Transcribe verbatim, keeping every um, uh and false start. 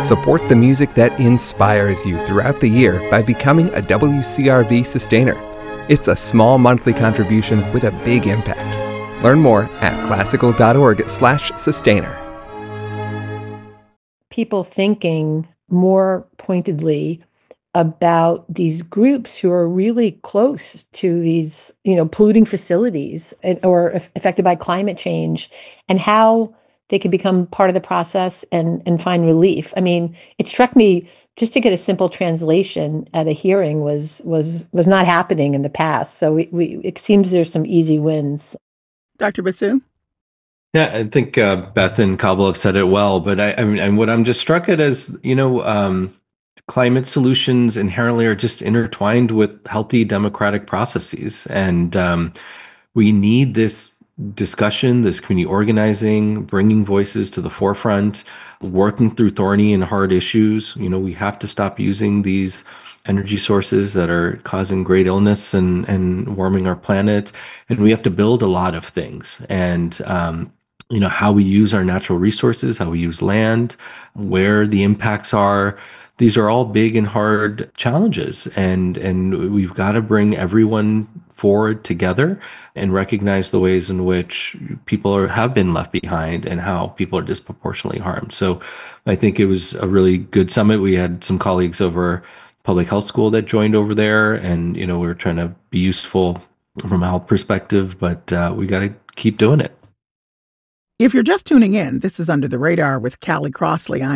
Support the music that inspires you throughout the year by becoming a W C R V sustainer. It's a small monthly contribution with a big impact. Learn more at classical.org slash sustainer. People thinking more pointedly about these groups who are really close to these, you know, polluting facilities and, or aff- affected by climate change, and how they could become part of the process and and find relief. I mean, it struck me just to get a simple translation at a hearing was was was not happening in the past. So we, we it seems there's some easy wins. Doctor Basu? Yeah, I think uh, Beth and Kabul have said it well, but I, I mean, and what I'm just struck at is, you know, um, climate solutions inherently are just intertwined with healthy democratic processes, and um, we need this discussion, this community organizing, bringing voices to the forefront, working through thorny and hard issues. You know, we have to stop using these energy sources that are causing great illness and and warming our planet, and we have to build a lot of things. And um, you know, how we use our natural resources, how we use land, where the impacts are. These are all big and hard challenges, and and we've got to bring everyone forward together and recognize the ways in which people are, have been left behind and how people are disproportionately harmed. So I think it was a really good summit. We had some colleagues over public health school that joined over there, and you know, we were trying to be useful from a health perspective, but uh, we got to keep doing it. If you're just tuning in, this is Under the Radar with Callie Crossley. I'm